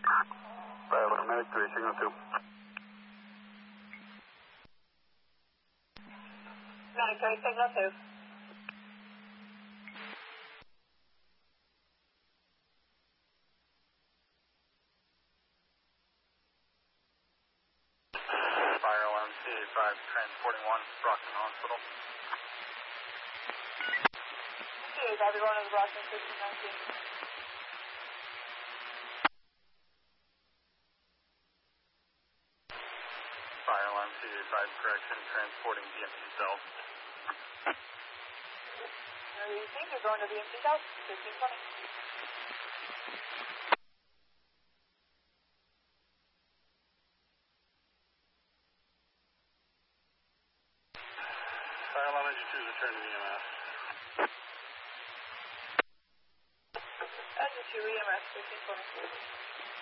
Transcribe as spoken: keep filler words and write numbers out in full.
Fire alarm medic three, signal two. Medic three, signal two. Fire alarm C A five, transporting one, Brockton Hospital. C A five, you're going to the Brockton fifteen nineteen. Fire alarm C A five, correction, transporting the empty cell. Are you think you're going to the empty cell? fifteen twenty. Fire alarm engine two, return to the E M S. Engine two, E M S, fifteen twenty.